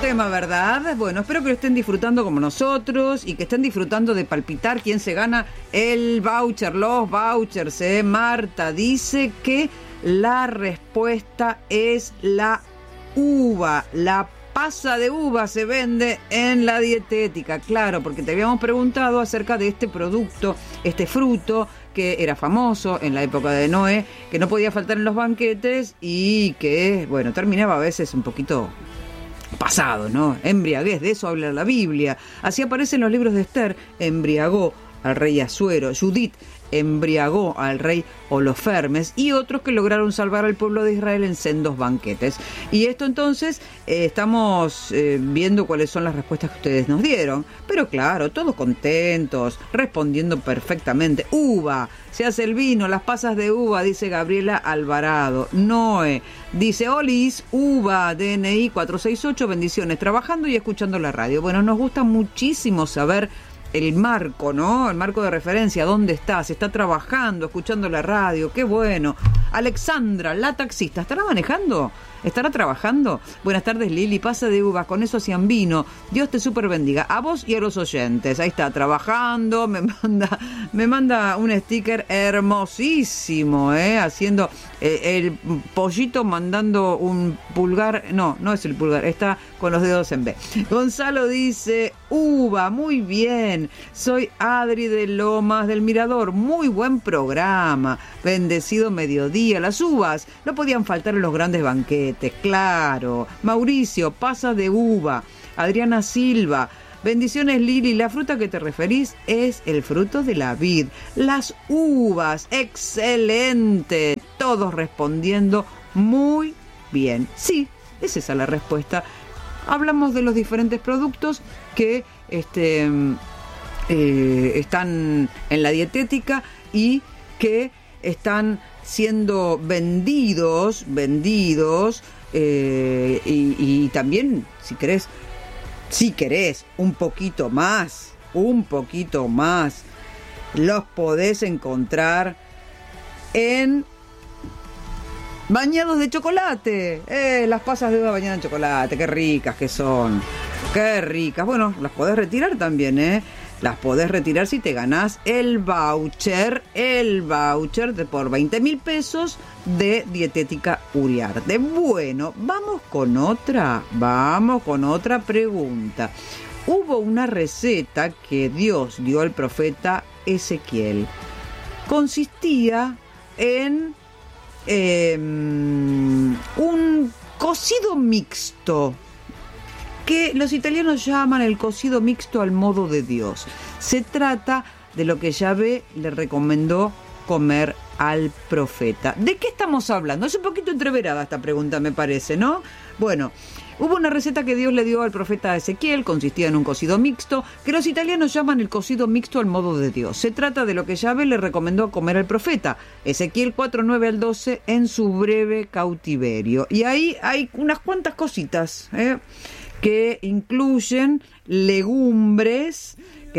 tema, ¿verdad? Bueno, espero que lo estén disfrutando como nosotros y que estén disfrutando de palpitar quién se gana el voucher, los vouchers. Marta dice que la respuesta es la uva. La pasa de uva se vende en la dietética, claro, porque te habíamos preguntado acerca de este producto, este fruto que era famoso en la época de Noé, que no podía faltar en los banquetes y que, bueno, terminaba a veces un poquito pasado, ¿no? Embriaguez, de eso habla la Biblia. Así aparece en los libros de Esther: embriagó al rey Asuero, Judith embriagó al rey Holofernes y otros que lograron salvar al pueblo de Israel en sendos banquetes. Y esto entonces estamos viendo cuáles son las respuestas que ustedes nos dieron, pero claro, todos contentos, respondiendo perfectamente. Uva, se hace el vino, las pasas de uva, dice Gabriela Alvarado. Noé dice: Olis, uva, DNI 468, bendiciones, trabajando y escuchando la radio. Bueno, nos gusta muchísimo saber el marco, ¿no? El marco de referencia, ¿dónde está? Se está trabajando, escuchando la radio, qué bueno. Alexandra, la taxista, ¿estará manejando? ¿Estará trabajando? Buenas tardes, Lili, pasa de uvas, con eso hacían vino. Dios te súper bendiga, a vos y a los oyentes. Ahí está, trabajando, me manda un sticker hermosísimo, haciendo el pollito mandando un pulgar, no es el pulgar, está con los dedos en B. Gonzalo dice: uva, muy bien, soy Adri de Lomas del Mirador, muy buen programa, bendecido mediodía, las uvas no podían faltar en los grandes banquetes, claro. Mauricio, pasas de uva. Adriana Silva, bendiciones, Lili, la fruta que te referís es el fruto de la vid, las uvas, excelente, todos respondiendo muy bien. Sí, es esa la respuesta. Hablamos de los diferentes productos que están en la dietética y que están siendo vendidos y también, si querés un poquito más, los podés encontrar en bañados de chocolate. Las pasas de uva bañadas en chocolate, qué ricas que son, qué ricas. Bueno, las podés retirar también, Las podés retirar si te ganás el voucher de por 20.000 pesos de Dietética Uriarte. Bueno, vamos con otra pregunta. Hubo una receta que Dios dio al profeta Ezequiel. Consistía en un cocido mixto, que los italianos llaman el cocido mixto al modo de Dios. Se trata de lo que Yahvé le recomendó comer al profeta. ¿De qué estamos hablando? Es un poquito entreverada esta pregunta, me parece, ¿no? Bueno, hubo una receta que Dios le dio al profeta Ezequiel, consistía en un cocido mixto, que los italianos llaman el cocido mixto al modo de Dios. Se trata de lo que Yahvé le recomendó comer al profeta. Ezequiel 4:9 al 12, en su breve cautiverio. Y ahí hay unas cuantas cositas, que incluyen legumbres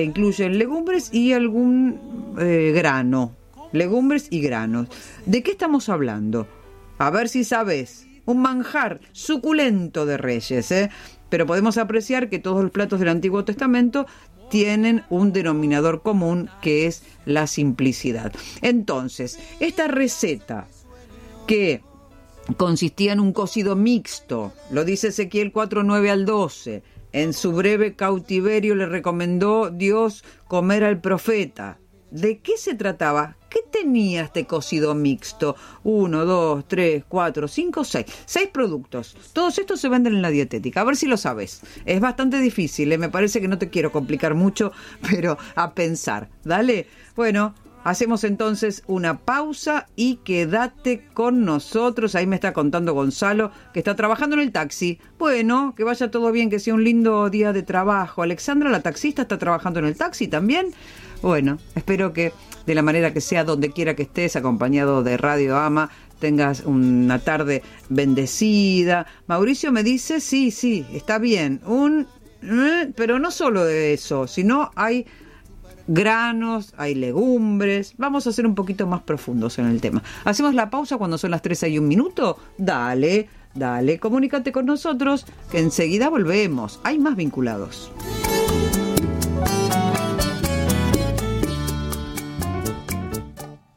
y algún grano. Legumbres y granos. ¿De qué estamos hablando? A ver si sabes. Un manjar suculento de Reyes, Pero podemos apreciar que todos los platos del Antiguo Testamento tienen un denominador común, que es la simplicidad. Entonces, esta receta que consistía en un cocido mixto, lo dice Ezequiel 4:9 al 12. En su breve cautiverio le recomendó Dios comer al profeta. ¿De qué se trataba? ¿Qué tenía este cocido mixto? 1, 2, 3, 4, 5, 6. 6 productos. Todos estos se venden en la dietética. A ver si lo sabes. Es bastante difícil, me parece que no te quiero complicar mucho, pero a pensar. Dale. Bueno, hacemos entonces una pausa y quédate con nosotros. Ahí me está contando Gonzalo que está trabajando en el taxi. Bueno, que vaya todo bien, que sea un lindo día de trabajo. Alexandra, la taxista, está trabajando en el taxi también. Bueno, espero que de la manera que sea, donde quiera que estés, acompañado de Radio Ama, tengas una tarde bendecida. Mauricio me dice, sí, está bien. Pero no solo de eso, sino hay granos, hay legumbres. Vamos a ser un poquito más profundos en el tema. Hacemos la pausa cuando son las 3:01. Dale, Dale, comunícate con nosotros, que enseguida volvemos. Hay más vinculados.